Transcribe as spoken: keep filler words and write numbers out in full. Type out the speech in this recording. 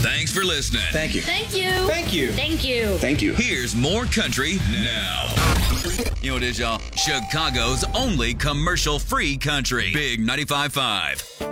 Thanks for listening. Thank you. Thank you. Thank you. Thank you. Thank you. Here's more country now. You know what it is, y'all? Chicago's only commercial-free country. Big ninety-five point five.